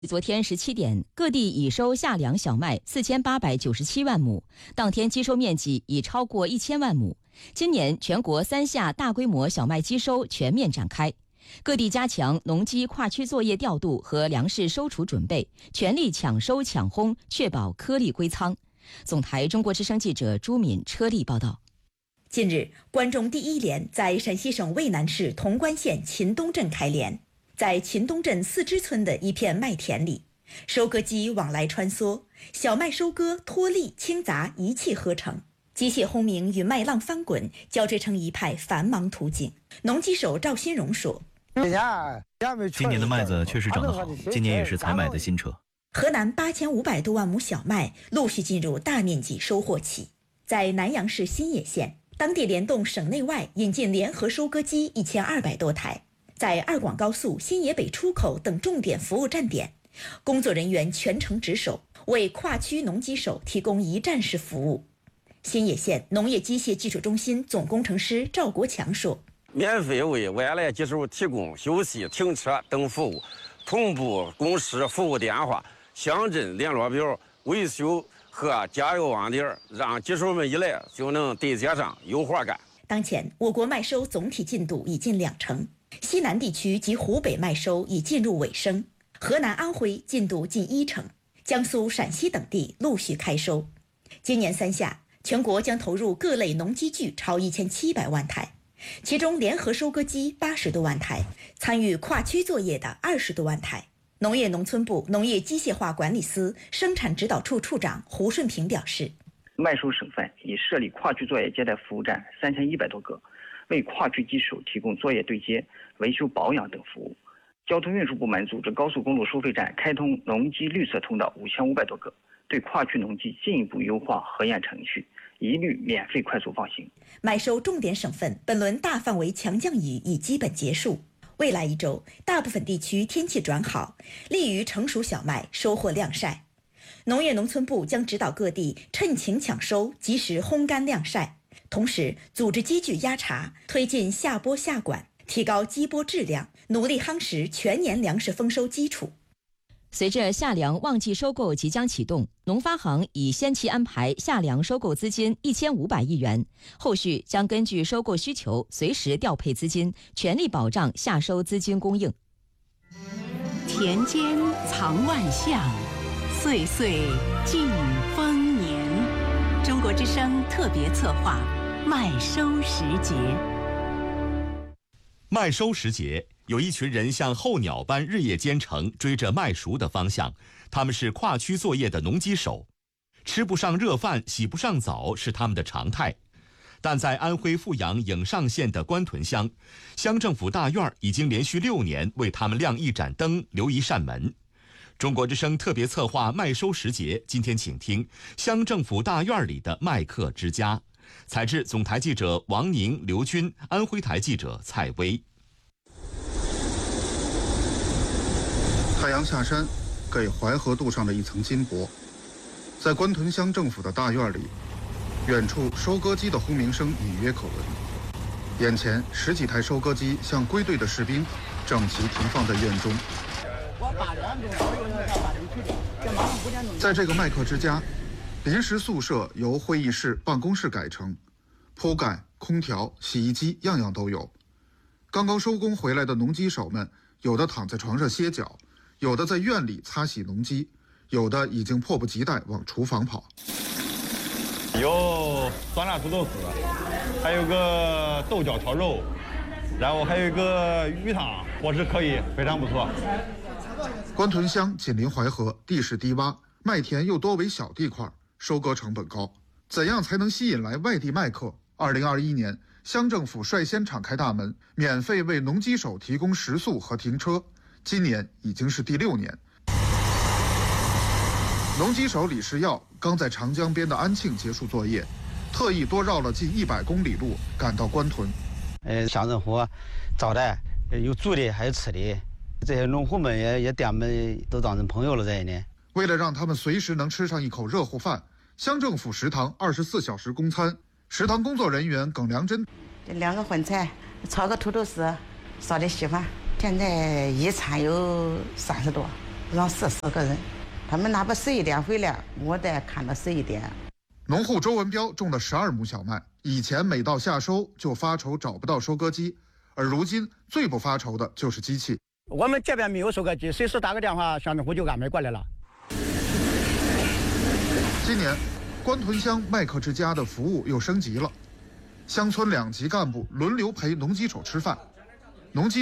昨天17点，各地已收夏粮小麦4897万亩，当天基收面积已超过1000万亩。今年全国3夏大规模小麦基收全面展开，各地加强农机跨区作业调度和粮食收储准备，全力抢收抢烘，确保颗粒归仓。总台中国之声记者朱敏车丽报道。 近日，关中第一连在陕西省渭南市潼关县秦东镇开连。在秦东镇四支村的一片麦田里，收割机往来穿梭，小麦收割脱粒清杂一气呵成，机械轰鸣与麦浪翻滚交织成一派繁忙图景。农机手赵新荣说：“ 今年的麦子确实长得好，今年也是采买的新车。” 河南8500多万亩小麦陆续进入大面积收获期。在南阳市新野县，当地联动省内外引进联合收割机1200多台。在二广高速、新野北出口等重点服务站点，工作人员全程值守，为跨区农机手提供一站式服务。新野县农业机械技术中心总工程师赵国强说：“ 免费为外来机手提供休息、停车等服务，同步公示服务电话、乡镇联络表、维修和加油网点，让机手们一来就能对接上有活干。” 当前，我国麦收总体进度已近20%。西南地区及湖北麦收已进入尾声，河南、安徽进度近1%，江苏、陕西等地陆续开收。今年3夏，全国将投入各类农机具超1700万台，其中联合收割机80多万台，参与跨区作业的20多万台。农业农村部农业机械化管理司生产指导处处长胡顺平表示：“ 麦收省份已设立跨区作业接待服务站3100多个，为跨区机手提供作业对接、维修保养等服务。交通运输部门组织高速公路收费站开通农机绿色通道5500多个，对跨区农机进一步优化核验程序，一律免费快速放行。” 麦收重点省份本轮大范围强降雨已基本结束，未来1周，大部分地区天气转好，利于成熟小麦收获晾晒。农业农村部将指导各地趁晴抢收，及时烘干晾晒，同时组织机具压茬，推进下播下管，提高机播质量，努力夯实全年粮食丰收基础。 随着夏粮旺季收购即将启动，农发行已先期安排夏粮收购资金1500亿元，后续将根据收购需求随时调配资金，全力保障夏收资金供应。 田间藏万象，岁岁尽丰年。中国之声特别策划麦收时节。 麦收时节，有一群人像候鸟般日夜兼程，追着麦熟的方向。他们是跨区作业的农机手，吃不上热饭，洗不上澡是他们的常态。但在安徽阜阳颍上县的官屯乡，乡政府大院已经连续6年为他们亮一盏灯，留一扇门。中国之声特别策划麦收时节，今天请听乡政府大院里的麦客之家。采制总台记者王宁、刘军，安徽台记者蔡薇。 太阳下山，给淮河镀上了一层金箔。在官屯乡政府的大院里，远处收割机的轰鸣声隐约可闻。眼前10几台收割机像归队的士兵，整齐停放在院中。在这个麦客之家，临时宿舍由会议室、办公室改成，铺盖、空调、洗衣机样样都有。刚刚收工回来的农机手们，有的躺在床上歇脚，有的在院里擦洗农机，有的已经迫不及待往厨房跑。 有酸辣土豆丝，还有个豆角炒肉，然后还有一个鱼汤，伙食可以，非常不错。 官屯乡紧邻淮河，地势低洼，麦田又多为小地块，收割成本高。怎样才能吸引来外地麦客？2021年，乡政府率先敞开大门，免费为农机手提供食宿和停车。今年已经是第6年。农机手李世耀刚在长江边的安庆结束作业，特意多绕了近100公里路赶到官屯。 乡政府招待，有住的还有吃的，这些农户们也对我们都当成朋友了这一年。 为了让他们随时能吃上一口热乎饭，乡政府食堂24小时供餐。食堂工作人员耿良珍： 这2个荤菜，炒个土豆丝，烧点稀饭，现在一餐有30多。 让40个人，他们那不11点回来，我再看到11点。 农户周文彪种了12亩小麦，以前每到夏收就发愁找不到收割机，而如今最不发愁的就是机器。 我们这边没有收割机，随时打个电话，乡政府就安排过来了。 今年，关屯乡麦客之家的服务又升级了，乡村2级干部轮流陪农机手吃饭，农机